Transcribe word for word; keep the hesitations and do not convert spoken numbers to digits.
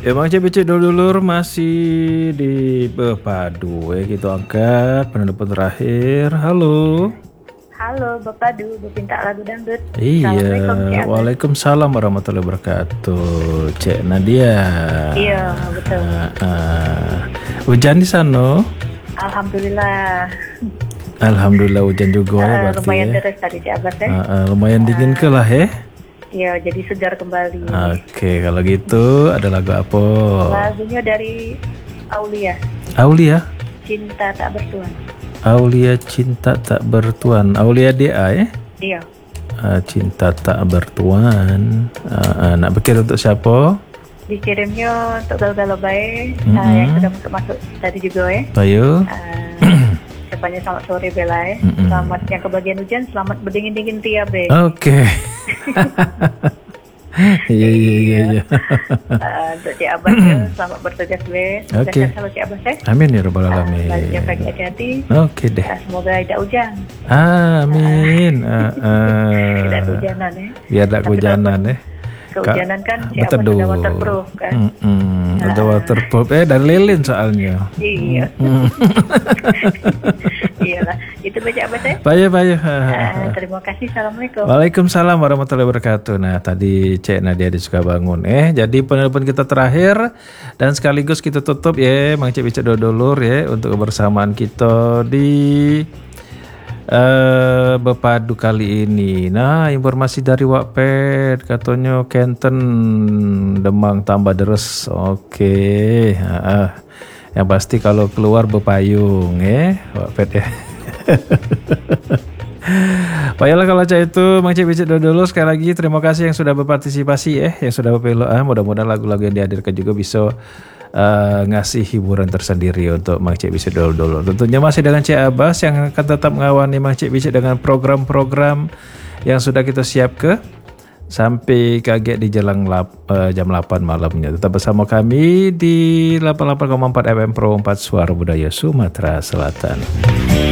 Emang cek dulur masih di Bepadu ya gitu angkat penelpon terakhir. Halo. Halo Bapak Du, minta lagu dangdut. Iya, waalaikumsalam warahmatullahi wabarakatuh. Cek Nadia. Iya, betul. Uh, uh. Hujan di sana? Alhamdulillah. Alhamdulillah hujan juga uh, ya berarti. Lumayan ya. deras tadi di Abas ya. Uh, uh, lumayan dingin ke lah ya. Iya, jadi segar kembali. Oke, kalau gitu ada lagu apa? Lagunya dari Aulia. Aulia? Cinta Tak Bertuan. Aulia Cinta Tak Bertuan. Aulia D A ya? Iya. Uh, Cinta Tak Bertuan. Uh, uh, nak pikir untuk siapa? Dikirimnya untuk galau-galau baik. Mm-hmm. uh, yang sudah masuk-masuk tadi juga ya. Ayo. Uh, Depannya selamat sore Bella ya. Mm-hmm. Selamat yang kebagian hujan, selamat berdingin-dingin Tia Be. Oke. Iya iya iya iya. Untuk Cik Abbas ya, selamat bertugas Be. Oke. Selalu Cik Abbas ya. Amin ya rabbal alamin. Belajar pagi hati-hati. Oke deh. Semoga tidak hujan. Amin. uh, uh. Tidak hujanan ya. Biar tidak hujanan ya. Kehujanan kan Cik Abbas sudah waterproof kan. Mm-mm. Udah waterproof eh dari lilin soalnya. Iya. Iyalah. Itu baca Abbas ya. Baik baik. Uh, terima kasih. Assalamualaikum. Waalaikumsalam warahmatullahi wabarakatuh. Nah tadi Cek Nadia suka bangun eh. Jadi penelpon kita terakhir dan sekaligus kita tutup ya, Mang Cek Bicak Dodolur ya untuk kebersamaan kita di uh, Bepadu kali ini. Nah informasi dari Wakped katanya Kenten Demang tambah deres. Oke. Uh, yang pasti kalau keluar berpayung ya Wakped ya. Baiklah kalau cah itu Mang Cek Bicak dulu sekali lagi terima kasih yang sudah berpartisipasi ya, yang sudah berpilih. Ah, mudah-mudahan lagu-lagu yang dihadirkan juga bisa uh, ngasih hiburan tersendiri untuk Mang Cek Bicak dulu. Tentunya masih dengan Cik Abbas yang akan tetap mengawani Mang Cek Bicak dengan program-program yang sudah kita siap ke sampai kaget di jelang lap, uh, jam delapan malamnya. Tetap bersama kami di delapan puluh delapan koma empat F M Pro empat Suara Budaya Sumatera Selatan.